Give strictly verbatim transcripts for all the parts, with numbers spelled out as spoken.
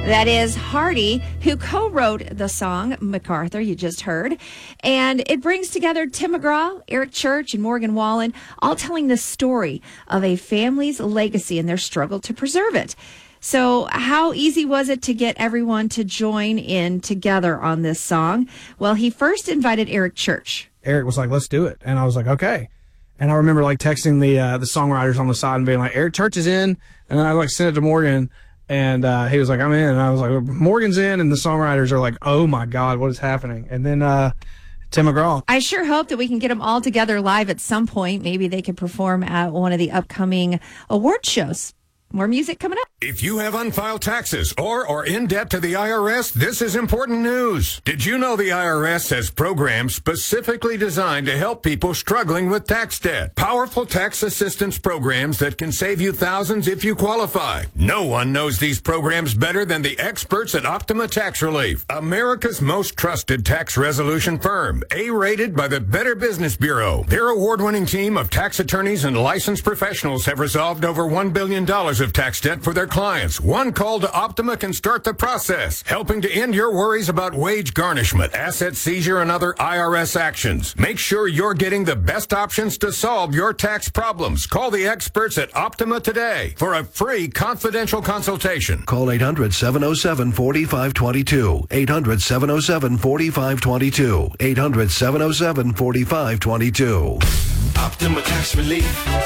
That is Hardy, who co-wrote the song, MacArthur, you just heard. And it brings together Tim McGraw, Eric Church, and Morgan Wallen, all telling the story of a family's legacy and their struggle to preserve it. So how easy was it to get everyone to join in together on this song? Well, he first invited Eric Church. Eric was like, let's do it. And I was like, okay. And I remember like texting the uh, the songwriters on the side and being like, Eric Church is in. And then I like sent it to Morgan. And uh, he was like, I'm in. And I was like, Morgan's in. And the songwriters are like, oh, my God, what is happening? And then uh, Tim McGraw. I sure hope that we can get them all together live at some point. Maybe they could perform at one of the upcoming award shows. More music coming up. If you have unfiled taxes or are in debt to the I R S, this is important news. Did you know the I R S has programs specifically designed to help people struggling with tax debt? Powerful tax assistance programs that can save you thousands if you qualify. No one knows these programs better than the experts at Optima Tax Relief, America's most trusted tax resolution firm, A-rated by the Better Business Bureau. Their award-winning team of tax attorneys and licensed professionals have resolved over one billion dollars of tax debt for their clients. One call to Optima can start the process, helping to end your worries about wage garnishment, asset seizure, and other I R S actions. Make sure you're getting the best options to solve your tax problems. Call the experts at Optima today for a free confidential consultation. Call eight hundred, seven oh seven, four five two two. eight hundred, seven oh seven, four five two two. eight hundred, seven oh seven, four five two two. Optima Tax Relief.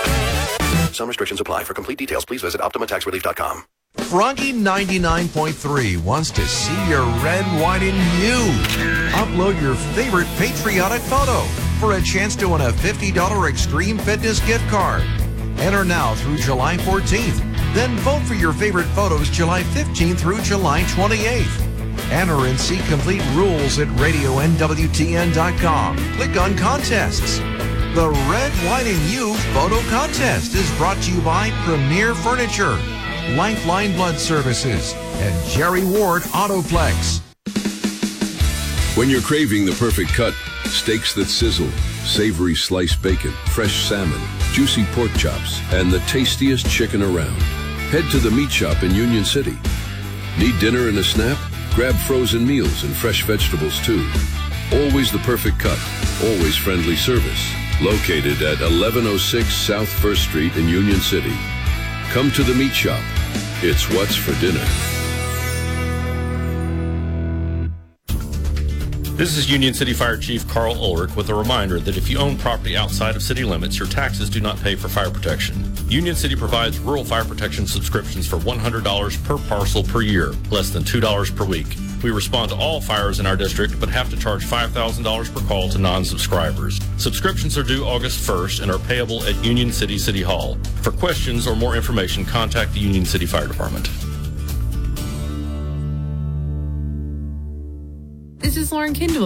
Some restrictions apply. For complete details, please visit optima tax relief dot com. Froggy ninety-nine point three wants to see your red, white, and you. Upload your favorite patriotic photo for a chance to win a fifty dollars Extreme Fitness gift card. Enter now through July fourteenth. Then vote for your favorite photos July fifteenth through July twenty-eighth. Enter and see complete rules at radio N W T N dot com. Click on contests. The Red, White, and You Photo Contest is brought to you by Premier Furniture, Lifeline Blood Services, and Jerry Ward Autoplex. When you're craving the perfect cut, steaks that sizzle, savory sliced bacon, fresh salmon, juicy pork chops, and the tastiest chicken around, head to the Meat Shop in Union City. Need dinner and a snap? Grab frozen meals and fresh vegetables too. Always the perfect cut, always friendly service. Located at eleven oh six South First Street in Union City. Come to the Meat Shop. It's what's for dinner. This is Union City Fire Chief Carl Ulrich with a reminder that if you own property outside of city limits, your taxes do not pay for fire protection. Union City provides rural fire protection subscriptions for one hundred dollars per parcel per year, less than two dollars per week. We respond to all fires in our district, but have to charge five thousand dollars per call to non-subscribers. Subscriptions are due August first and are payable at Union City City Hall. For questions or more information, contact the Union City Fire Department. This is Lauren Kindle.